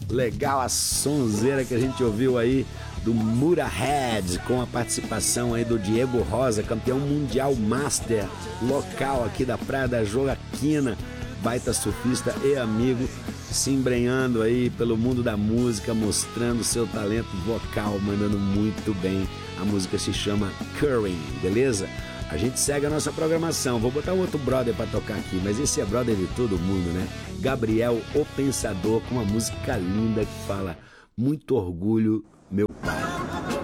Legal a sonzeira que a gente ouviu aí do Murahead, com a participação aí do Diego Rosa, campeão mundial master local aqui da Praia da Joaquina, baita surfista e amigo, se embrenhando aí pelo mundo da música, mostrando seu talento vocal, mandando muito bem. A música se chama Curring, beleza? A gente segue a nossa programação. Vou botar um outro brother pra tocar aqui, mas esse é brother de todo mundo, né? Gabriel, o Pensador, com uma música linda que fala: muito orgulho, meu pai.